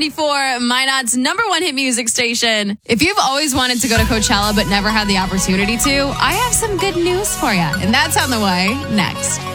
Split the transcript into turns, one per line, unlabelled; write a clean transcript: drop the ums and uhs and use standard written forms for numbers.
94, Minot's #1 hit music station. If you've always wanted to go to Coachella but never had the opportunity to, I have some good news for you, and that's on the way next.